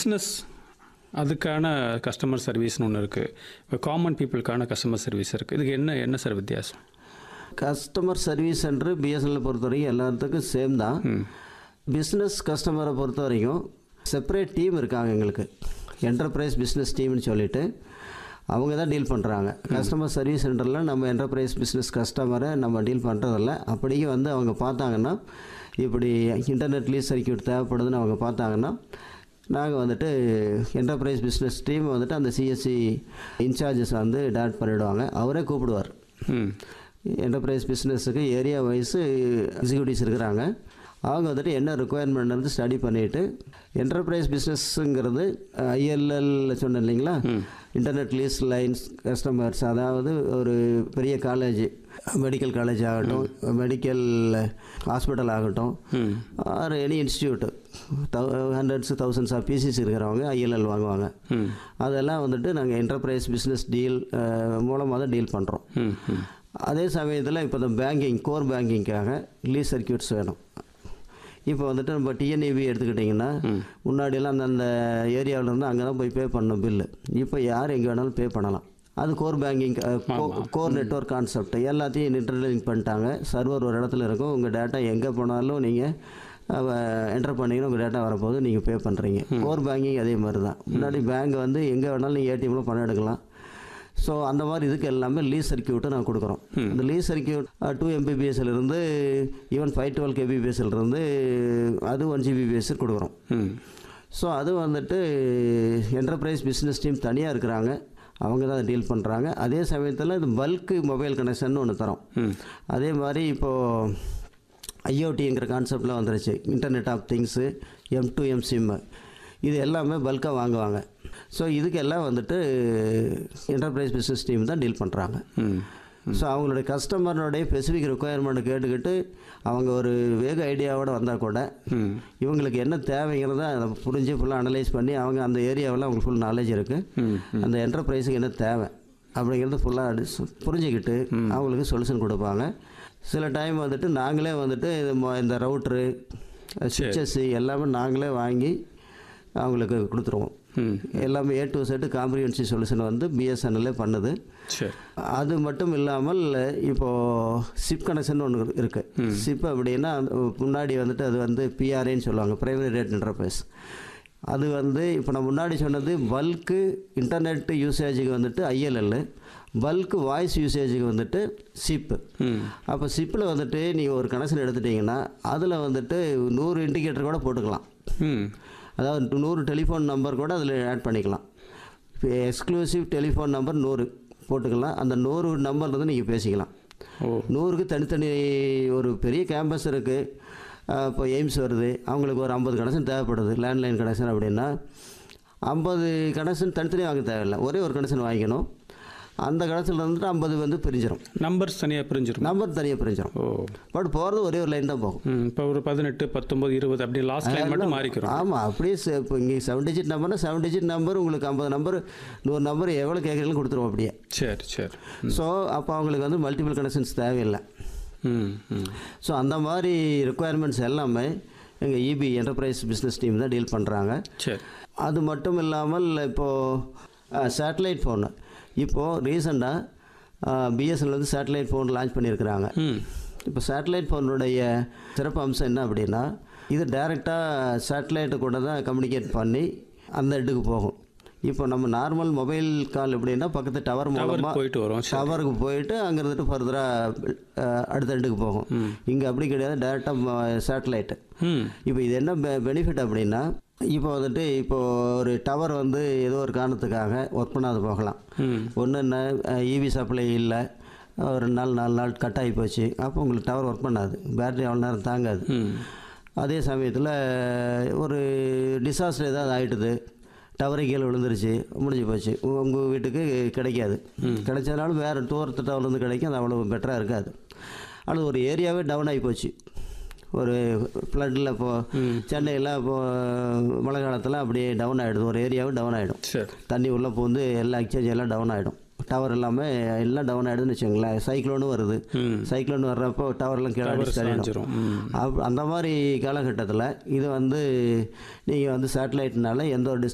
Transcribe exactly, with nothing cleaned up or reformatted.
Business அதுக்கான customer சர்வீஸ்னு ஒன்று இருக்குது. இப்போ காமன் பீப்புளுக்கான கஸ்டமர் சர்வீஸ் இருக்குது. இதுக்கு என்ன என்ன சார் வித்தியாசம்? கஸ்டமர் சர்வீஸ் சென்டர் பிஎஸ்என்எல் பொறுத்த வரைக்கும் எல்லாத்துக்கும் சேம் தான். பிஸ்னஸ் கஸ்டமரை பொறுத்த வரைக்கும் செப்பரேட் டீம் இருக்காங்க எங்களுக்கு. என்டர்பிரைஸ் பிஸ்னஸ் டீம்னு சொல்லிவிட்டு அவங்க தான் டீல் பண்ணுறாங்க. கஸ்டமர் சர்வீஸ் சென்டரில் நம்ம என்டர்பிரைஸ் பிஸ்னஸ் கஸ்டமரை நம்ம டீல் பண்ணுறதில்ல. அப்படியே வந்து அவங்க பார்த்தாங்கன்னா, இப்படி இன்டர்நெட் லீஸ் சர்க்யூட் தேவைப்படுதுன்னு அவங்க பார்த்தாங்கன்னா, நாங்கள் வந்துட்டு என்டர்பிரைஸ் பிஸ்னஸ் டீம் வந்துட்டு அந்த சிஎஸ்சி இன்சார்ஜஸ் வந்து டேரக்ட் பண்ணிவிடுவாங்க. அவரே கூப்பிடுவார். என்டர்பிரைஸ் பிஸ்னஸுக்கு ஏரியா வைஸு எக்ஸிக்யூட்டிவ்ஸ் இருக்கிறாங்க. அவங்க வந்துட்டு என்ன ரிக்குவயர்மெண்ட் வந்து ஸ்டடி பண்ணிவிட்டு, என்டர்பிரைஸ் பிஸ்னஸ்ஸுங்கிறது ஐஎல்எல் சொன்னேன் இல்லைங்களா, இன்டர்நெட் லீஸ் லைன்ஸ் கஸ்டமர்ஸ், அதாவது ஒரு பெரிய காலேஜ், மெடிக்கல் காலேஜ் ஆகட்டும், மெடிக்கல் ஹாஸ்பிட்டல் ஆகட்டும், or any institute, thou hundreds thousands of PCs இருக்கிறவங்க ஐஎல்எல் வாங்குவாங்க. அதெல்லாம் வந்துட்டு நாங்கள் என்டர்பிரைஸ் பிஸ்னஸ் டீல் மூலமாக தான் டீல் பண்ணுறோம். அதே சமயத்தில் இப்போ இந்த பேங்கிங், கோர் பேங்கிங்காக லீஸ் சர்க்யூட்ஸ் வேணும். இப்போ வந்துட்டு நம்ம டிஎன்இபி எடுத்துக்கிட்டிங்கன்னா, முன்னாடியெல்லாம் அந்தந்த ஏரியாவில் இருந்து அங்கே தான் போய் பே பண்ணணும் பில்லு. இப்போ யார் எங்கே வேணாலும் பே பண்ணலாம். அது core banking, core network concept எல்லாத்தையும் இன்டர்லிங்க் பண்ணிட்டாங்க. சர்வர் ஒரு இடத்துல இருக்கும். உங்கள் டேட்டா எங்கே போனாலும் நீங்கள் என்டர் பண்ணிங்கன்னா உங்கள் டேட்டா வரப்போது நீங்கள் பே பண்ணுறீங்க. கோர் பேங்கிங் அதே மாதிரி தான். முன்னாடி பேங்க் வந்து எங்கே வேணாலும் நீங்கள் ஏடிஎம்மில் பணம் எடுக்கலாம். ஸோ அந்த மாதிரி இதுக்கு எல்லாமே லீஸ் சர்க்யூட்டை நான் கொடுக்குறோம். இந்த lease circuit two எம்பிபிஎஸ்லேருந்து even five twelve கேபிபிஎஸ்லேருந்து அது ஒன் ஜிபிபிஎஸ் கொடுக்குறோம். ஸோ அது வந்துட்டு என்டர்பிரைஸ் பிஸ்னஸ் டீம் தனியாக இருக்கிறாங்க. அவங்க தான் அதை டீல் பண்ணுறாங்க. அதே சமயத்தில் இது பல்க்கு மொபைல் கனெக்ஷன் ஒன்று தரோம். அதே மாதிரி இப்போது ஐஓடிங்கிற கான்செப்டில் வந்துருச்சு. Internet of things, M to M sim, இது எல்லாமே பல்காக வாங்குவாங்க. ஸோ இதுக்கெல்லாம் வந்துட்டு என்டர்பிரைஸ் பிஸ்னஸ் டீம் தான் டீல் பண்ணுறாங்க. ஸோ அவங்களுடைய கஸ்டமருடைய ஸ்பெசிஃபிக் ரெக்குயர்மெண்ட்டை கேட்டுக்கிட்டு அவங்க ஒரு வேக ஐடியாவோடு வந்தால் கூட இவங்களுக்கு என்ன தேவைங்கிறத அதை புரிஞ்சு ஃபுல்லாக அனலைஸ் பண்ணி, அவங்க அந்த ஏரியாவில் அவங்களுக்கு ஃபுல் நாலேஜ் இருக்குது, அந்த என்டர்பிரைஸுக்கு என்ன தேவை அப்படிங்கிறது ஃபுல்லாக புரிஞ்சுக்கிட்டு அவங்களுக்கு சொல்யூஷன் கொடுப்பாங்க. சில டைம் வந்துட்டு நாங்களே வந்துட்டு இந்த ரவுட்ரு, சுவிட்சஸ் எல்லாமே நாங்களே வாங்கி அவங்களுக்கு கொடுத்துருவோம். எல்லாமே A to set comprehensive solution வந்து பிஎஸ்என்எல்லே பண்ணுது. அது மட்டும் இல்லாமல் இப்போது சிப் கனெக்ஷன் ஒன்று இருக்குது. சிப் அப்படின்னா முன்னாடி வந்துட்டு அது வந்து பிஆர்ஏன்னு சொல்லுவாங்க, பிரைமரி ரேட் இன்டர்ஃபேஸ். அது வந்து இப்போ நான் முன்னாடி சொன்னது பல்க்கு இன்டர்நெட் யூசேஜுக்கு வந்துட்டு ஐஎல்எல், பல்க்கு வாய்ஸ் யூசேஜுக்கு வந்துட்டு சிப்பு. அப்போ சிப்பில் வந்துட்டு நீங்கள் ஒரு கனெக்ஷன் எடுத்துட்டிங்கன்னா அதில் வந்துட்டு நூறு இண்டிகேட்டர் கூட போட்டுக்கலாம். அதாவது நூறு டெலிஃபோன் நம்பர் கூட அதில் ஆட் பண்ணிக்கலாம். இப்போ எக்ஸ்க்ளூசிவ் டெலிஃபோன் நம்பர் நூறு போட்டுக்கலாம். அந்த நூறு நம்பர் வந்து நீங்கள் பேசிக்கலாம். நூறுக்கு தனித்தனி ஒரு பெரிய கேம்பஸ் இருக்குது. இப்போ எய்ம்ஸ் வருது, அவங்களுக்கு ஒரு ஐம்பது கனெக்ஷன் தேவைப்படுது, லேண்ட்லைன் கனெக்ஷன் அப்படின்னா ஐம்பது கனெக்ஷன் தனித்தனியாக வாங்க தேவையில்லை, ஒரே ஒரு கனெக்ஷன் வாங்கிக்கணும். அந்த கனெக்ஷனில் வந்துட்டு ஐம்பது வந்து பிரிஞ்சிடும். நம்பர்ஸ் தனியாக பிரிஞ்சிடும். நம்பர் தனியாக பிரிஞ்சிடும். ஓ பட் போகிறது ஒரே ஒரு லைன் தான் போகும். இப்போ ஒரு பதினெட்டு பத்தொம்பது இருபது அப்படி லாஸ்ட் லைன் மட்டும் மாறிக்கிறோம். ஆமாம், அப்படியே இப்போ இங்கே seven digit நம்பர்னா seven digit number உங்களுக்கு ஐம்பது நம்பர் நூறு நம்பர் எவ்வளோ கேட்குறீங்களும் கொடுத்துருவோம் அப்படியே. சரி சரி. ஸோ அப்போ அவங்களுக்கு வந்து மல்டிபிள் கனெக்ஷன்ஸ் தேவையில்லை. ஸோ அந்த மாதிரி ரெக்குயர்மெண்ட்ஸ் எல்லாமே எங்கள் இபி என்டர்பிரைஸ் பிஸ்னஸ் டீம் தான் டீல் பண்ணுறாங்க. சரி. அது மட்டும் இல்லாமல் இப்போது சேட்டலைட் ஃபோனு, இப்போது ரீசெண்டாக பிஎஸ்என்எல் வந்து சேட்டலைட் ஃபோன் லான்ச் பண்ணியிருக்கிறாங்க. இப்போ சேட்டலைட் ஃபோனுடைய சிறப்பு அம்சம் என்ன அப்படின்னா, இது டைரெக்டாக சேட்டலைட்டு கூட தான் கம்யூனிகேட் பண்ணி அந்த இடத்துக்கு போகும். இப்போ நம்ம நார்மல் மொபைல் கால் எப்படின்னா பக்கத்து டவர் மூலமாக போயிட்டு வரும், டவருக்கு போயிட்டு அங்கே இருந்துட்டு ஃபர்தராக அடுத்த இடத்துக்கு போகும். இங்கே அப்படி கிடையாது, டேரெக்டாக சேட்டலைட்டு. இப்போ இது என்ன பெ பெனிஃபிட் அப்படின்னா, இப்போ வந்துட்டு இப்போது ஒரு டவர் வந்து ஏதோ ஒரு காரணத்துக்காக ஒர்க் பண்ணாது போகலாம். ஒன்று என்ன, இவி சப்ளை இல்லை, ஒரு ரெண்டு நாள் நாலு நாள் கட் ஆகி போச்சு, அப்போ உங்களுக்கு டவர் ஒர்க் பண்ணாது, பேட்டரி அவ்வளோ நேரம் தாங்காது. அதே சமயத்தில் ஒரு டிசாஸ்டர் ஏதாவது ஆகிட்டுது, டவரை கீழே விழுந்துருச்சு, முடிஞ்சு போச்சு, உங்கள் வீட்டுக்கு கிடைக்காது. கிடைச்சதுனாலும் வேறு தூரத்து டவர்லேருந்து கிடைக்கும், அது அவ்வளோ பெட்டராக இருக்காது. அது ஒரு ஏரியாவே டவுன் ஆகி போச்சு. ஒரு ஃப்ளட்டில் இப்போது சென்னையில் இப்போது மழை காலத்தில் அப்படியே டவுன் ஆகிடுது, ஒரு ஏரியாவே டவுன் ஆகிடும். தண்ணி உள்ளே பூந்து எல்லா எக்ஸ்சேஞ்ச் எல்லாம் டவுன் ஆகிடும். டவர் எல்லாமே எல்லாம் டவுன் ஆகிடுதுன்னு வச்சுங்களேன். சைக்ளோனும் வருது, சைக்ளோன் வர்றப்போ டவர்லாம் கீழே சரிடும். அப் அந்த மாதிரி காலகட்டத்தில் இது வந்து நீங்கள் வந்து சேட்டலைட்னால எந்த ஒரு